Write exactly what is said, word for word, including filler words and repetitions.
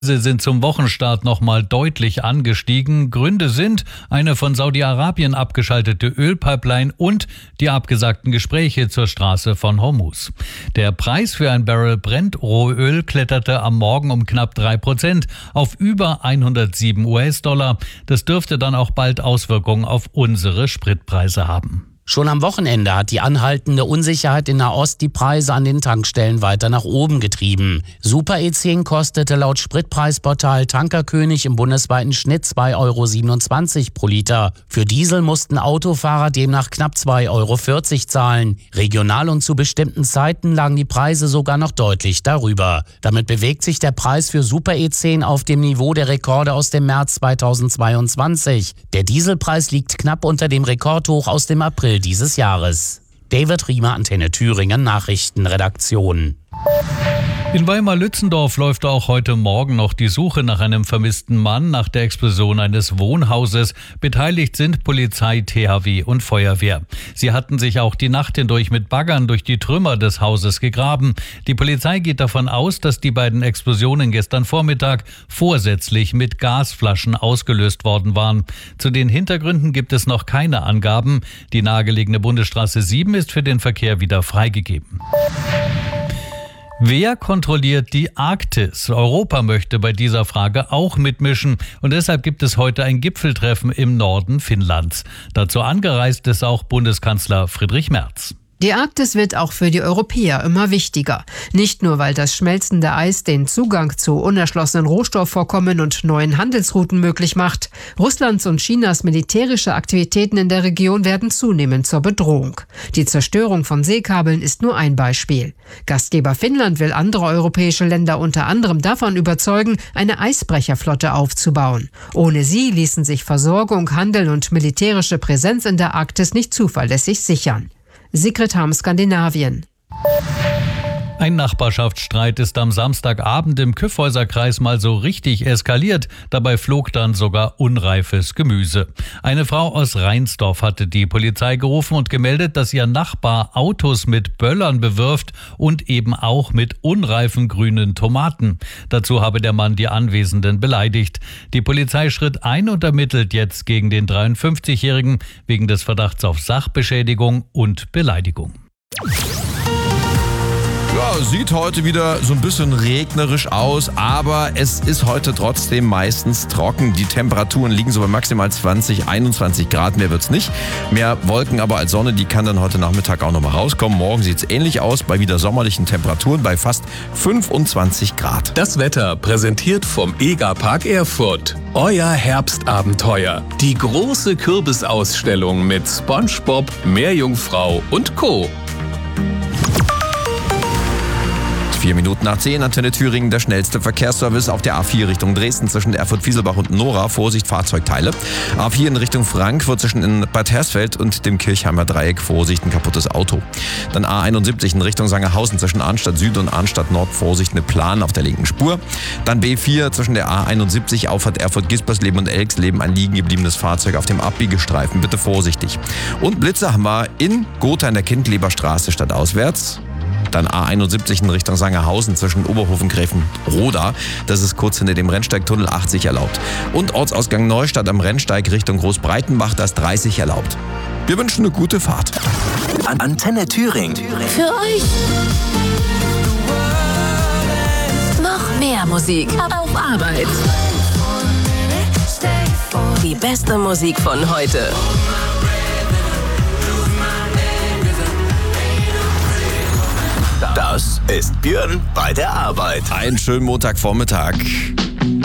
Sie sind zum Wochenstart nochmal deutlich angestiegen. Gründe sind eine von Saudi-Arabien abgeschaltete Ölpipeline und die abgesagten Gespräche zur Straße von Hormuz. Der Preis für ein Barrel Brent-Rohöl kletterte am Morgen um knapp drei Prozent auf über hundertsieben US-Dollar. Das dürfte dann auch bald Auswirkungen auf unsere Spritpreise haben. Schon am Wochenende hat die anhaltende Unsicherheit in Nahost die Preise an den Tankstellen weiter nach oben getrieben. Super E zehn kostete laut Spritpreisportal Tankerkönig im bundesweiten Schnitt zwei Euro siebenundzwanzig pro Liter. Für Diesel mussten Autofahrer demnach knapp zwei Euro vierzig zahlen. Regional und zu bestimmten Zeiten lagen die Preise sogar noch deutlich darüber. Damit bewegt sich der Preis für Super E zehn auf dem Niveau der Rekorde aus dem März zweitausendzweiundzwanzig. Der Dieselpreis liegt knapp unter dem Rekordhoch aus dem April dieses Jahres. David Riemer, Antenne Thüringen, Nachrichtenredaktion. In Weimar-Lützendorf läuft auch heute Morgen noch die Suche nach einem vermissten Mann nach der Explosion eines Wohnhauses. Beteiligt sind Polizei, T H W und Feuerwehr. Sie hatten sich auch die Nacht hindurch mit Baggern durch die Trümmer des Hauses gegraben. Die Polizei geht davon aus, dass die beiden Explosionen gestern Vormittag vorsätzlich mit Gasflaschen ausgelöst worden waren. Zu den Hintergründen gibt es noch keine Angaben. Die nahegelegene Bundesstraße sieben ist für den Verkehr wieder freigegeben. Wer kontrolliert die Arktis? Europa möchte bei dieser Frage auch mitmischen und deshalb gibt es heute ein Gipfeltreffen im Norden Finnlands. Dazu angereist ist auch Bundeskanzler Friedrich Merz. Die Arktis wird auch für die Europäer immer wichtiger. Nicht nur, weil das schmelzende Eis den Zugang zu unerschlossenen Rohstoffvorkommen und neuen Handelsrouten möglich macht. Russlands und Chinas militärische Aktivitäten in der Region werden zunehmend zur Bedrohung. Die Zerstörung von Seekabeln ist nur ein Beispiel. Gastgeber Finnland will andere europäische Länder unter anderem davon überzeugen, eine Eisbrecherflotte aufzubauen. Ohne sie ließen sich Versorgung, Handel und militärische Präsenz in der Arktis nicht zuverlässig sichern. Sigrid Harm, Skandinavien. Ein Nachbarschaftsstreit ist am Samstagabend im Kyffhäuserkreis mal so richtig eskaliert. Dabei flog dann sogar unreifes Gemüse. Eine Frau aus Reinsdorf hatte die Polizei gerufen und gemeldet, dass ihr Nachbar Autos mit Böllern bewirft und eben auch mit unreifen grünen Tomaten. Dazu habe der Mann die Anwesenden beleidigt. Die Polizei schritt ein und ermittelt jetzt gegen den dreiundfünfzigjährigen wegen des Verdachts auf Sachbeschädigung und Beleidigung. Ja, sieht heute wieder so ein bisschen regnerisch aus, aber es ist heute trotzdem meistens trocken. Die Temperaturen liegen so bei maximal zwanzig, einundzwanzig Grad, mehr wird's nicht. Mehr Wolken aber als Sonne, die kann dann heute Nachmittag auch nochmal rauskommen. Morgen sieht's ähnlich aus, bei wieder sommerlichen Temperaturen bei fast fünfundzwanzig Grad. Das Wetter präsentiert vom Egerpark Erfurt. Euer Herbstabenteuer. Die große Kürbisausstellung mit SpongeBob, Meerjungfrau und Co. Vier Minuten nach zehn, Antenne Thüringen, der schnellste Verkehrsservice auf der A vier Richtung Dresden zwischen Erfurt-Fieselbach und Nora. Vorsicht, Fahrzeugteile. A vier in Richtung Frankfurt zwischen in Bad Hersfeld und dem Kirchheimer Dreieck. Vorsicht, ein kaputtes Auto. Dann A einundsiebzig in Richtung Sangerhausen zwischen Arnstadt Süd und Arnstadt Nord. Vorsicht, eine Plan auf der linken Spur. Dann B vier zwischen der A einundsiebzig, Auffahrt Erfurt-Gispersleben und Elxleben. Ein liegen gebliebenes Fahrzeug auf dem Abbiegestreifen. Bitte vorsichtig. Und Blitze haben wir in Gotha in der Kindleberstraße stadtauswärts. Dann A einundsiebzig in Richtung Sangerhausen zwischen Oberhofen-Gräfenroda. Das ist kurz hinter dem Rennsteigtunnel, achtzig erlaubt. Und Ortsausgang Neustadt am Rennsteig Richtung Großbreitenbach, das dreißig erlaubt. Wir wünschen eine gute Fahrt. Antenne Thüringen. Für euch noch mehr Musik auf Arbeit. Die beste Musik von heute. Das ist Björn bei der Arbeit. Einen schönen Montagvormittag.